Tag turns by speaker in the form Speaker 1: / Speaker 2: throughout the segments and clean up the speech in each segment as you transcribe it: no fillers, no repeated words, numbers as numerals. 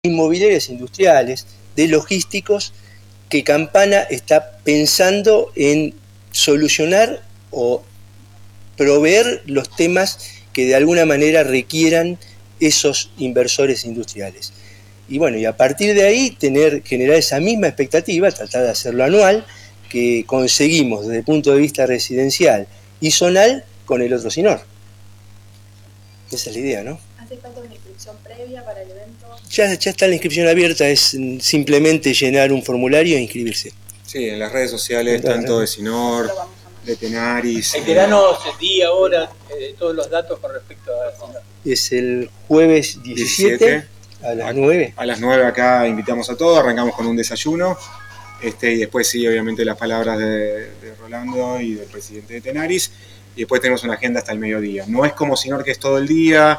Speaker 1: inmobiliarias industriales, de logísticos, que Campana está pensando en solucionar o proveer los temas que de alguna manera requieran esos inversores industriales. Y bueno, y a partir de ahí generar esa misma expectativa, tratar de hacerlo anual, que conseguimos desde el punto de vista residencial y zonal con el otro SINOR. Esa es la idea, ¿no?
Speaker 2: ¿Hace falta una inscripción previa para el evento?
Speaker 1: Ya está la inscripción abierta, es simplemente llenar un formulario e inscribirse.
Speaker 3: Sí, en las redes sociales, tanto de SINOR, de Tenaris.
Speaker 4: Reiteranos día, hora, todos los datos con respecto a SINOR.
Speaker 1: Es el jueves 17 a las 9.
Speaker 3: A las 9 acá invitamos a todos, arrancamos con un desayuno. Y después sí, obviamente las palabras de Rolando y del presidente de Tenaris. Y después tenemos una agenda hasta el mediodía. No es como SINOR, que es todo el día.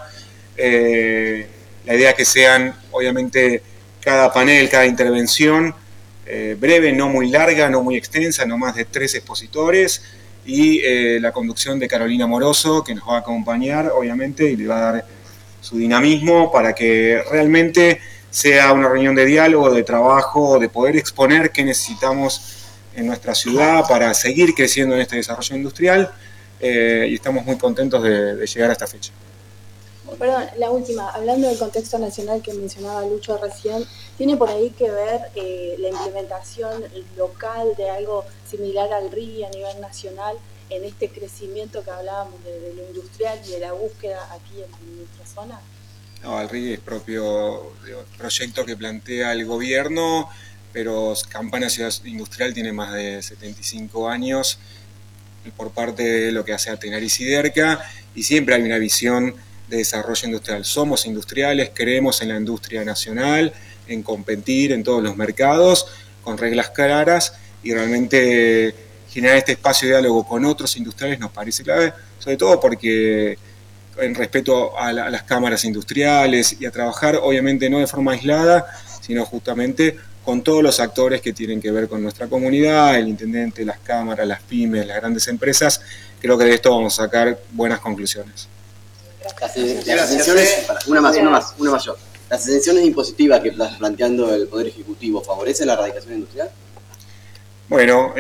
Speaker 3: La idea es que sean, obviamente, cada panel, cada intervención breve, no muy larga, no muy extensa, no más de 3 expositores, y la conducción de Carolina Moroso, que nos va a acompañar, obviamente, y le va a dar su dinamismo para que realmente sea una reunión de diálogo, de trabajo, de poder exponer qué necesitamos en nuestra ciudad para seguir creciendo en este desarrollo industrial, y estamos muy contentos de llegar a esta fecha.
Speaker 2: Perdón, la última, hablando del contexto nacional que mencionaba Lucho recién, ¿tiene por ahí que ver la implementación local de algo similar al RIGI a nivel nacional en este crecimiento que hablábamos de lo industrial y de la búsqueda aquí en nuestra zona?
Speaker 3: No, el RIGI es propio proyecto que plantea el gobierno, pero Campana Ciudad Industrial tiene más de 75 años por parte de lo que hace a Tenaris y Derca, y siempre hay una visión de desarrollo industrial. Somos industriales, creemos en la industria nacional, en competir en todos los mercados, con reglas claras, y realmente generar este espacio de diálogo con otros industriales nos parece clave, sobre todo porque en respeto a las cámaras industriales y a trabajar, obviamente no de forma aislada, sino justamente con todos los actores que tienen que ver con nuestra comunidad, el intendente, las cámaras, las pymes, las grandes empresas. Creo que de esto vamos a sacar buenas conclusiones.
Speaker 5: Las exenciones, una mayor. ¿Las exenciones impositivas que está planteando el Poder Ejecutivo favorecen la erradicación industrial?
Speaker 3: Bueno,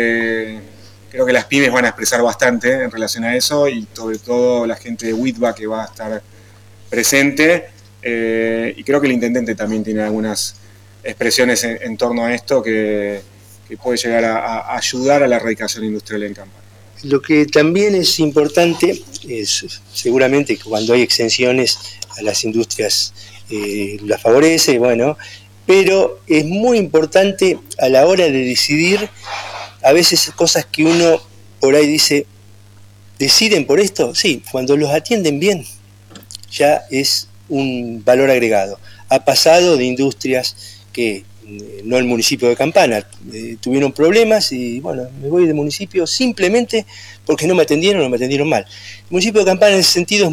Speaker 3: creo que las pymes van a expresar bastante en relación a eso, y sobre todo la gente de WITBA, que va a estar presente, y creo que el intendente también tiene algunas expresiones en torno a esto que puede llegar a ayudar a la erradicación industrial en Campana.
Speaker 1: Lo que también es importante es, seguramente, que cuando hay exenciones a las industrias las favorece, bueno, pero es muy importante a la hora de decidir, a veces cosas que uno por ahí dice, ¿deciden por esto? Sí, cuando los atienden bien, ya es un valor agregado. Ha pasado de industrias que, no el municipio de Campana, tuvieron problemas y bueno, me voy del municipio simplemente porque no me atendieron mal. El municipio de Campana en ese sentido es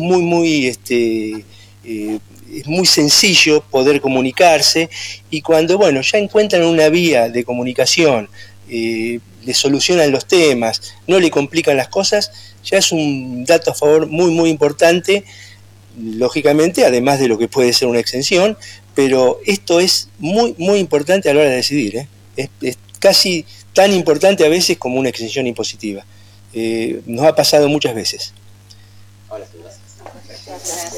Speaker 1: muy sencillo poder comunicarse, y cuando bueno, ya encuentran una vía de comunicación, le solucionan los temas, no le complican las cosas, ya es un dato a favor muy importante, lógicamente, además de lo que puede ser una exención, pero esto es muy importante a la hora de decidir, es casi tan importante a veces como una exención impositiva. Nos ha pasado muchas veces.
Speaker 5: Ahora sí, gracias.